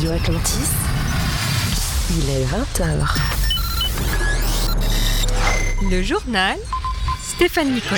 Radio Atlantis, il est 20h. Le journal Stéphane Nicolas.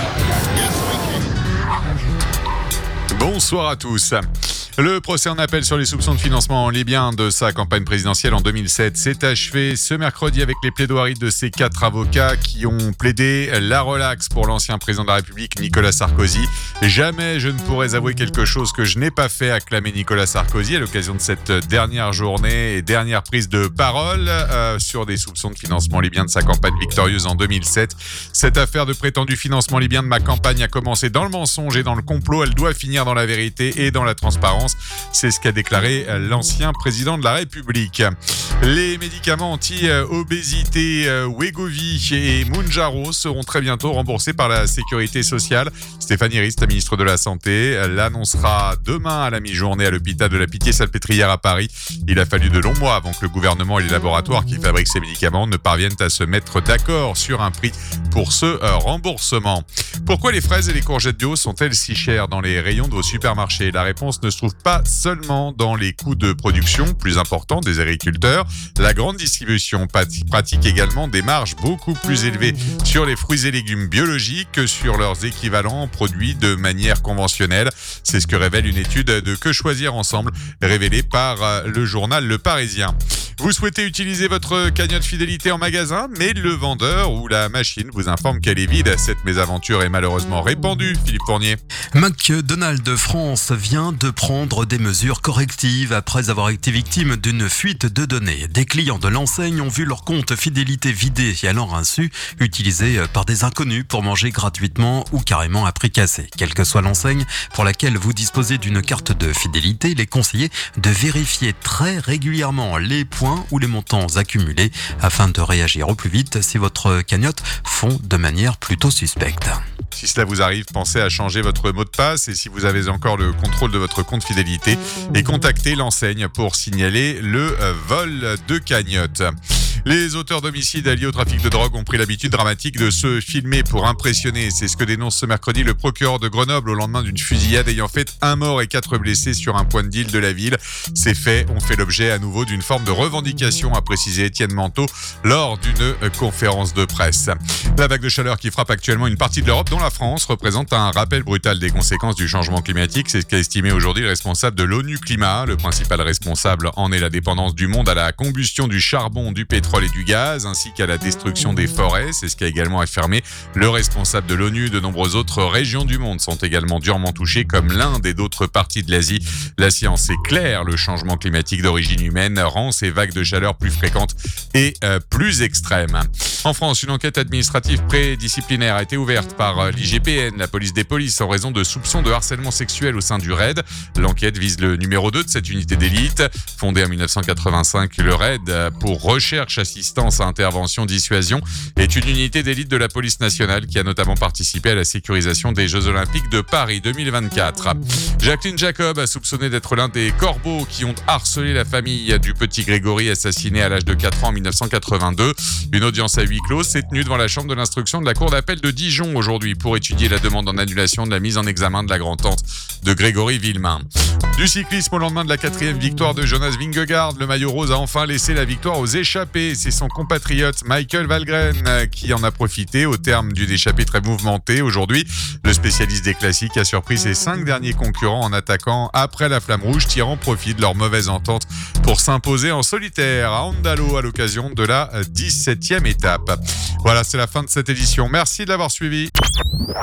Bonsoir à tous. Le procès en appel sur les soupçons de financement libyen de sa campagne présidentielle en 2007 s'est achevé ce mercredi avec les plaidoiries de ces 4 avocats qui ont plaidé la relaxe pour l'ancien président de la République Nicolas Sarkozy. Jamais je ne pourrais avouer quelque chose que je n'ai pas fait, a clamé Nicolas Sarkozy à l'occasion de cette dernière journée et dernière prise de parole sur des soupçons de financement libyen de sa campagne victorieuse en 2007. Cette affaire de prétendu financement libyen de ma campagne a commencé dans le mensonge et dans le complot. Elle doit finir dans la vérité et dans la transparence. C'est ce qu'a déclaré l'ancien président de la République. Les médicaments anti-obésité Wegovy et Mounjaro seront très bientôt remboursés par la Sécurité sociale. Stéphanie Rist, la ministre de la Santé, l'annoncera demain à la mi-journée à l'hôpital de la Pitié-Salpêtrière à Paris. Il a fallu de longs mois avant que le gouvernement et les laboratoires qui fabriquent ces médicaments ne parviennent à se mettre d'accord sur un prix pour ce remboursement. Pourquoi les fraises et les courgettes bio sont-elles si chères dans les rayons de vos supermarchés ? La réponse ne se trouve pas seulement dans les coûts de production plus importants des agriculteurs. La grande distribution pratique également des marges beaucoup plus élevées sur les fruits et légumes biologiques que sur leurs équivalents produits de manière conventionnelle. C'est ce que révèle une étude de Que choisir ensemble, révélée par le journal Le Parisien. Vous souhaitez utiliser votre cagnotte fidélité en magasin, mais le vendeur ou la machine vous informe qu'elle est vide. Cette mésaventure est malheureusement répandue. Philippe Fournier. McDonald's France vient de prendre des mesures correctives après avoir été victime d'une fuite de données. Des clients de l'enseigne ont vu leur compte fidélité vidé et à leur insu utilisé par des inconnus pour manger gratuitement ou carrément à prix cassé. Quelle que soit l'enseigne pour laquelle vous disposez d'une carte de fidélité, il est conseillé de vérifier très régulièrement les points ou les montants accumulés afin de réagir au plus vite si votre cagnotte fond de manière plutôt suspecte. Si cela vous arrive, pensez à changer votre mot de passe et si vous avez encore le contrôle de votre compte fidélité, et contactez l'enseigne pour signaler le vol de cagnotte. Les auteurs d'homicides liés au trafic de drogue ont pris l'habitude dramatique de se filmer pour impressionner. C'est ce que dénonce ce mercredi le procureur de Grenoble au lendemain d'une fusillade ayant fait 1 mort et 4 blessés sur un point de deal de la ville. Ces faits ont fait l'objet à nouveau d'une forme de revendication, a précisé Étienne Manteau lors d'une conférence de presse. La vague de chaleur qui frappe actuellement une partie de l'Europe, dont la France, représente un rappel brutal des conséquences du changement climatique. C'est ce qu'a estimé aujourd'hui le responsable de l'ONU Climat. Le principal responsable en est la dépendance du monde à la combustion du charbon, du pétrole et du gaz, ainsi qu'à la destruction des forêts. C'est ce qu'a également affirmé le responsable de l'ONU. De nombreuses autres régions du monde sont également durement touchées, comme l'Inde et d'autres parties de l'Asie. La science est claire, le changement climatique d'origine humaine rend ces vagues de chaleur plus fréquentes et plus extrêmes. En France, une enquête administrative prédisciplinaire a été ouverte par l'IGPN, la police des polices, en raison de soupçons de harcèlement sexuel au sein du RAID. L'enquête vise le numéro 2 de cette unité d'élite. Fondée en 1985, le RAID, pour recherche, assistance à intervention, dissuasion, est une unité d'élite de la police nationale qui a notamment participé à la sécurisation des Jeux Olympiques de Paris 2024. Jacqueline Jacob a soupçonné d'être l'un des corbeaux qui ont harcelé la famille du petit Grégory assassiné à l'âge de 4 ans en 1982. Une audience à huis clos s'est tenue devant la chambre de l'instruction de la cour d'appel de Dijon aujourd'hui pour étudier la demande en annulation de la mise en examen de la grand-tante de Grégory Villemain. Du cyclisme au lendemain de la 4e victoire de Jonas Vingegaard, le maillot rose a enfin laissé la victoire aux échappés. C'est son compatriote Michael Valgren qui en a profité au terme d'une échappée très mouvementée. Aujourd'hui, le spécialiste des classiques a surpris ses 5 derniers concurrents en attaquant après la flamme rouge, tirant profit de leur mauvaise entente pour s'imposer en solitaire à Andalo à l'occasion de la 17e étape. Voilà, c'est la fin de cette édition. Merci de l'avoir suivi.